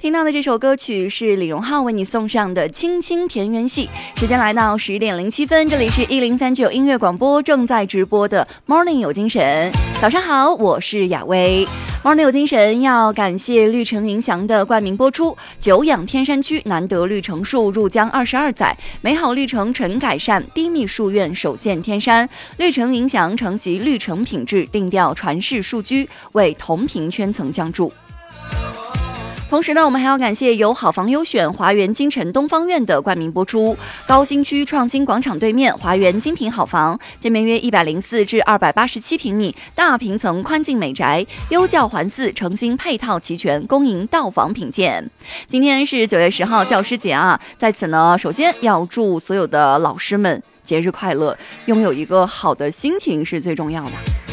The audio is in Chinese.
听到的这首歌曲是李荣浩为你送上的《青青田园戏》。时间来到11点07分，这里是1039音乐广播正在直播的 Morning 有精神。早上好，我是雅薇。Morning 有精神要感谢绿城云祥的冠名播出。久仰天山区难得绿城树入江22载，美好绿城陈改善，低密树院首现天山。绿城云祥承袭绿城品质，定调传世数居，为同频圈层降注。同时呢，我们还要感谢由好房优选华园金城东方院的冠名播出。高新区创新广场对面华园精品好房，建面约104至287平米，大平层宽进美宅，优教环伺，诚心配套齐全，恭迎到访品鉴。今天是9月10号教师节啊，在此呢，首先要祝所有的老师们节日快乐，拥有一个好的心情是最重要的。